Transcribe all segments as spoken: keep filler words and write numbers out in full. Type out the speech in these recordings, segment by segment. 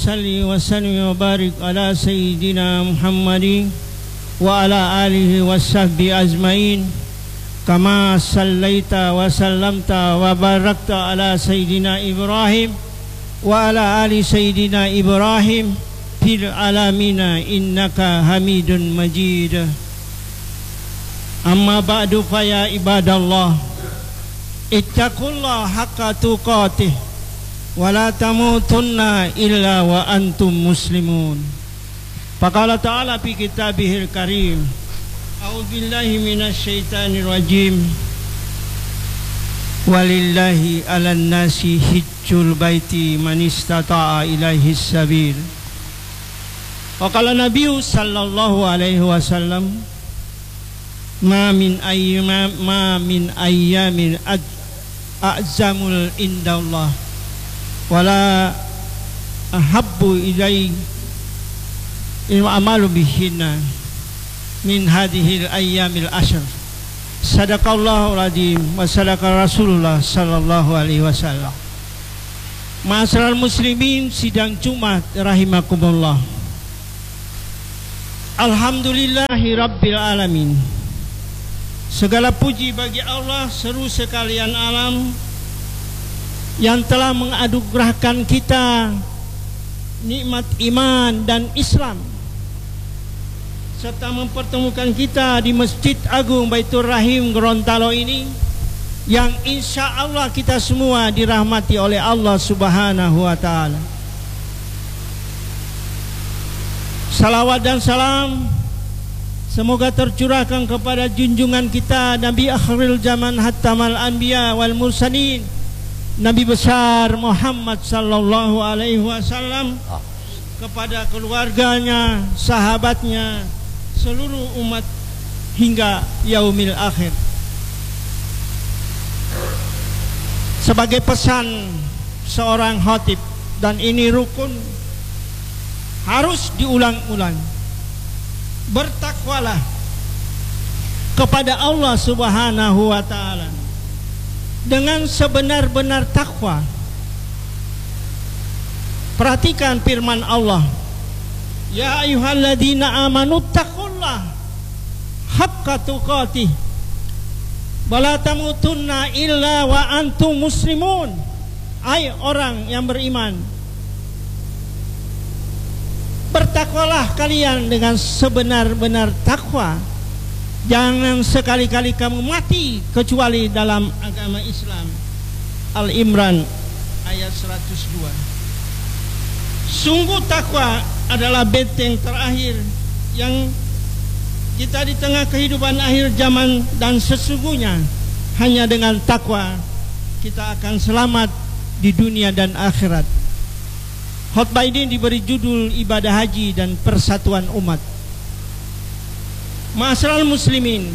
Salli wa sallim wa barik ala sayyidina Muhammadin wa ala alihi wa sahbihi ajmain kama sallaita wa sallamta wa barakta ala sayyidina Ibrahim wa ala ali sayyidina Ibrahim fil alamina innaka hamidun majid. Amma ba'du fa ya ibadallah ittaqullaha haqqa tuqatih wala tamutunna illa wa antum muslimun. Faqala ta'ala fi kitabihil karim, a'udzubillahi minasyaitonir rajim, walillahi 'alan nasi hijjul baiti man istata'a ilaihi sabil. Faqala Nabi sallallahu alaihi wasallam, ma min ayyama ma min ayyamin a'zamul indallah wala ahabbu ilai amalu bihinna min hadhil ayyamil ashr. Sadaqallahul azim wa sadaqa Rasulullah sallallahu alaihi wasallam. Ma'asyiral muslimin sidang Jumat rahimakumullah. Alhamdulillahi rabbil alamin. Segala puji bagi Allah seru sekalian alam yang telah menganugerahkan kita nikmat iman dan Islam, serta mempertemukan kita di Masjid Agung Baitur Rahim Gorontalo ini, yang insya Allah kita semua dirahmati oleh Allah Subhanahu wa Ta'ala. Salawat dan salam semoga tercurahkan kepada junjungan kita Nabi akhiril zaman hattamal anbiya wal mursalin, Nabi besar Muhammad sallallahu alaihi wasallam, kepada keluarganya, sahabatnya, seluruh umat hingga yaumil akhir. Sebagai pesan seorang khatib, dan ini rukun, harus diulang-ulang, bertakwalah kepada Allah Subhanahu wa Ta'ala dengan sebenar-benar takwa. Perhatikan firman Allah, ya ayyuhalladzina amanu taqullaha haqqa tuqatih wala tamutunna illa wa antum muslimun. Hai orang yang beriman, bertakwalah kalian dengan sebenar-benar takwa. Jangan sekali-kali kamu mati kecuali dalam agama Islam. Al-Imran ayat seratus dua. Sungguh takwa adalah benteng terakhir yang kita di tengah kehidupan akhir zaman, dan sesungguhnya hanya dengan takwa kita akan selamat di dunia dan akhirat. Khutbah ini diberi judul ibadah haji dan persatuan umat. Ma'asyiral muslimin,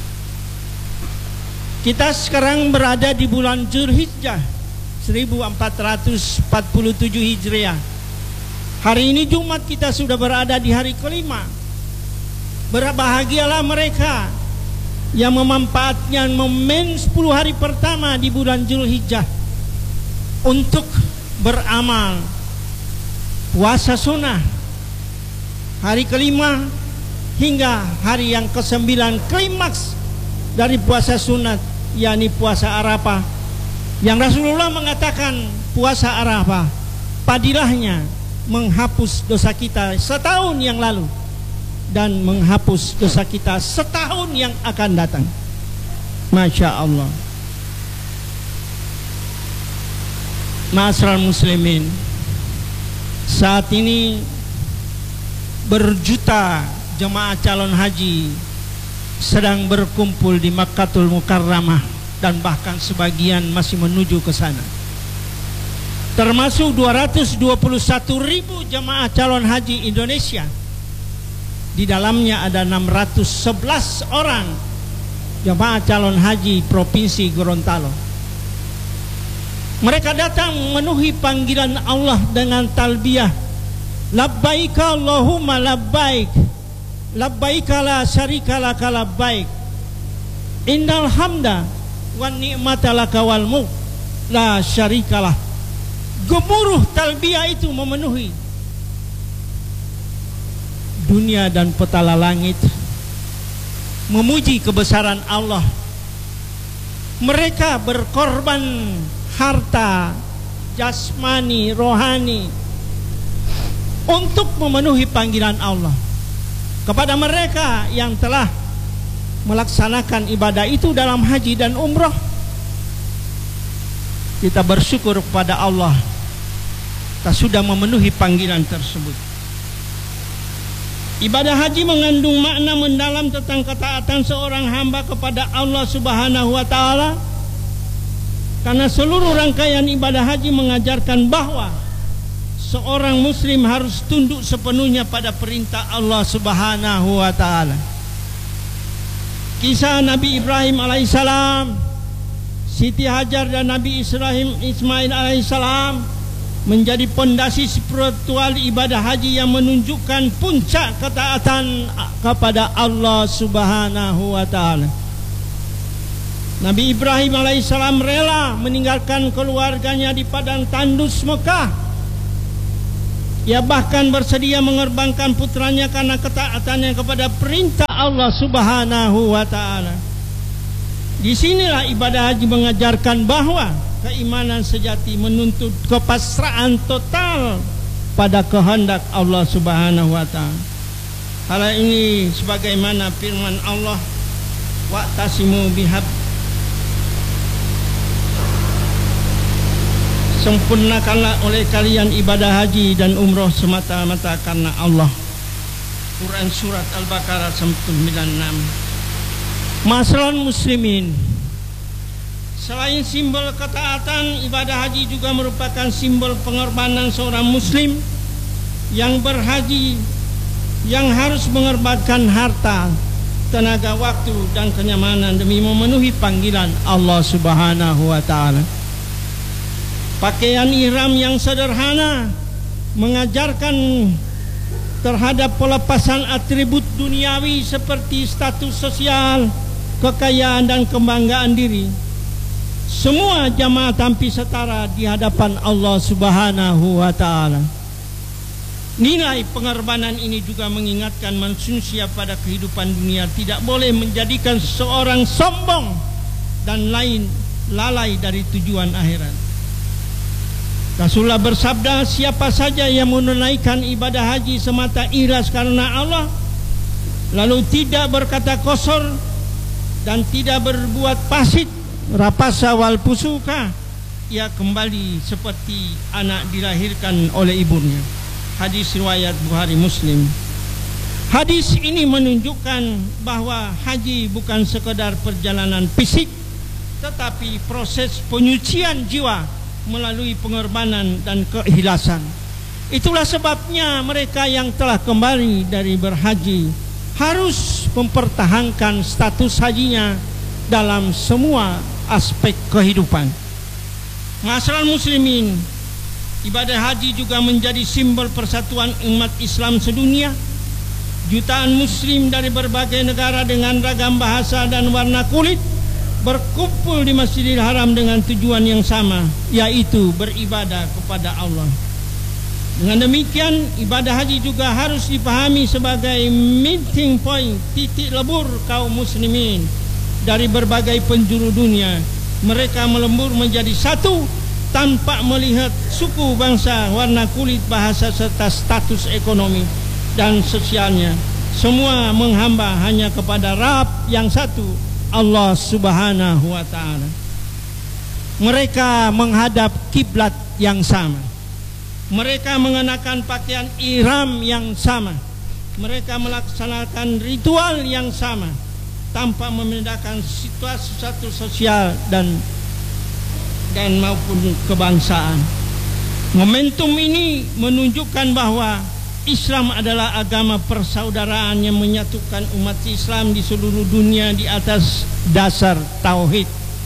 kita sekarang berada di bulan Dzulhijjah seribu empat ratus empat puluh tujuh Hijriah. Hari ini Jumat kita sudah berada di hari kelima. Berbahagialah mereka yang memanfaatkan momen sepuluh hari pertama di bulan Dzulhijjah untuk beramal puasa sunnah. Hari kelima hingga hari yang kesembilan, klimaks dari puasa sunat, yakni puasa Arafah, yang Rasulullah mengatakan puasa Arafah padilahnya menghapus dosa kita setahun yang lalu dan menghapus dosa kita setahun yang akan datang. Masya Allah. Ma'asyiral muslimin, saat ini berjuta jemaah calon haji sedang berkumpul di Makkatul Mukarramah, dan bahkan sebagian masih menuju ke sana. Termasuk dua ratus dua puluh satu ribu jemaah calon haji Indonesia. Di dalamnya ada enam ratus sebelas orang jemaah calon haji Provinsi Gorontalo. Mereka datang memenuhi panggilan Allah dengan talbiyah, labbaik Allahumma labbaik, labbaika la syarika laka labbaik, innal hamda wan ni'mata laka wal mulk la syarikalah. Gemuruh talbiyah itu memenuhi dunia dan petala langit, memuji kebesaran Allah. Mereka berkorban harta, jasmani, rohani untuk memenuhi panggilan Allah. Kepada mereka yang telah melaksanakan ibadah itu dalam haji dan umrah, kita bersyukur kepada Allah, kita sudah memenuhi panggilan tersebut. Ibadah haji mengandung makna mendalam tentang ketaatan seorang hamba kepada Allah Subhanahu wa Ta'ala, karena seluruh rangkaian ibadah haji mengajarkan bahwa seorang muslim harus tunduk sepenuhnya pada perintah Allah Subhanahu wa Ta'ala. Kisah Nabi Ibrahim alaihissalam, Siti Hajar dan Nabi Ibrahim Ismail alaihissalam menjadi pondasi spiritual ibadah haji yang menunjukkan puncak ketaatan kepada Allah Subhanahu wa Ta'ala. Nabi Ibrahim alaihissalam rela meninggalkan keluarganya di padang tandus Mekah. Ia bahkan bersedia mengorbankan putranya karena ketaatannya kepada perintah Allah Subhanahu wa Ta'ala. Disinilah ibadah haji mengajarkan bahwa keimanan sejati menuntut kepasrahan total pada kehendak Allah Subhanahu wa Ta'ala. Hal ini sebagaimana firman Allah, wa'tasimu bihab, sempurnakanlah oleh kalian ibadah haji dan umroh semata-mata karena Allah. Quran Surat Al-Baqarah sembilan puluh enam. Masyarakat muslimin, selain simbol ketaatan, ibadah haji juga merupakan simbol pengorbanan seorang muslim yang berhaji, yang harus mengorbankan harta, tenaga, waktu, dan kenyamanan demi memenuhi panggilan Allah Subhanahu wa Ta'ala. Pakaian ihram yang sederhana mengajarkan terhadap pelepasan atribut duniawi seperti status sosial, kekayaan, dan kebanggaan diri. Semua jamaah tampil setara di hadapan Allah Subhanahu wa Ta'ala. Nilai pengorbanan ini juga mengingatkan manusia pada kehidupan dunia tidak boleh menjadikan seorang sombong dan lain lalai dari tujuan akhirat. Rasulullah bersabda, siapa saja yang menunaikan ibadah haji semata ikhlas karena Allah, lalu tidak berkata kosor dan tidak berbuat pasit, rapasa wal pusuka, ia kembali seperti anak dilahirkan oleh ibunya. Hadis riwayat Bukhari Muslim. Hadis ini menunjukkan bahwa haji bukan sekedar perjalanan fisik, tetapi proses penyucian jiwa melalui pengorbanan dan keikhlasan. Itulah sebabnya mereka yang telah kembali dari berhaji harus mempertahankan status hajinya dalam semua aspek kehidupan. Masyarakat muslimin, ibadah haji juga menjadi simbol persatuan umat Islam sedunia. Jutaan muslim dari berbagai negara dengan ragam bahasa dan warna kulit berkumpul di Masjidil Haram dengan tujuan yang sama, yaitu beribadah kepada Allah. Dengan demikian, ibadah haji juga harus dipahami sebagai meeting point, titik lebur kaum muslimin dari berbagai penjuru dunia. Mereka melembur menjadi satu tanpa melihat suku, bangsa, warna kulit, bahasa, serta status ekonomi dan sosialnya. Semua menghamba hanya kepada Rabb yang satu, Allah Subhanahu wa Ta'ala. Mereka menghadap kiblat yang sama. Mereka mengenakan pakaian ihram yang sama. Mereka melaksanakan ritual yang sama tanpa membedakan situasi satu sosial dan dan maupun kebangsaan. Momentum ini menunjukkan bahwa Islam adalah agama persaudaraan yang menyatukan umat Islam di seluruh dunia di atas dasar tauhid.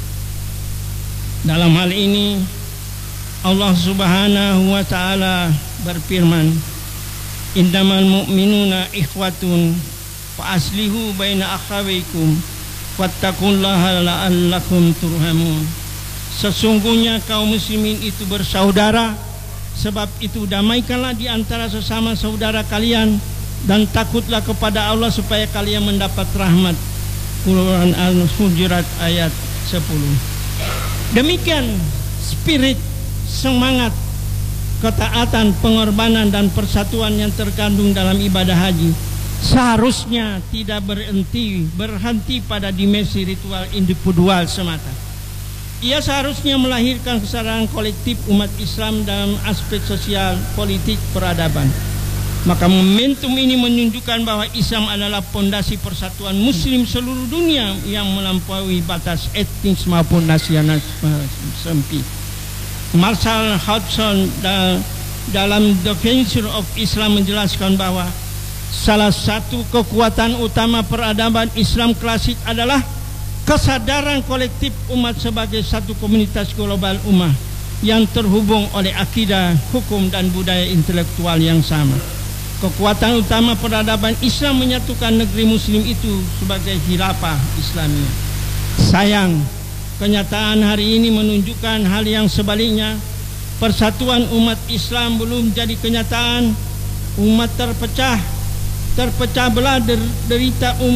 Dalam hal ini Allah Subhanahu wa Ta'ala berfirman, innamal mu'minuna ikhwatun fa aslihu baina akhawaykum wattaqullaha la'allakum turhamun. Sesungguhnya kaum muslimin itu bersaudara, sebab itu damaikanlah di antara sesama saudara kalian dan takutlah kepada Allah supaya kalian mendapat rahmat. Quran Al-Hujurat ayat sepuluh. Demikian spirit, semangat, ketaatan, pengorbanan dan persatuan yang terkandung dalam ibadah haji seharusnya tidak berhenti berhenti pada dimensi ritual individual semata. Ia seharusnya melahirkan kesadaran kolektif umat Islam dalam aspek sosial, politik, peradaban. Maka momentum ini menunjukkan bahwa Islam adalah pondasi persatuan Muslim seluruh dunia yang melampaui batas etnis maupun nasionalisme sempit. Marshall Hodgson dalam Definition of Islam menjelaskan bahwa salah satu kekuatan utama peradaban Islam klasik adalah kesadaran kolektif umat sebagai satu komunitas global ummah yang terhubung oleh akidah, hukum dan budaya intelektual yang sama. Kekuatan utama peradaban Islam menyatukan negeri Muslim itu sebagai khilafah Islamiyah. Sayang, kenyataan hari ini menunjukkan hal yang sebaliknya. Persatuan umat Islam belum jadi kenyataan. Umat terpecah, terpecah belah, derita umat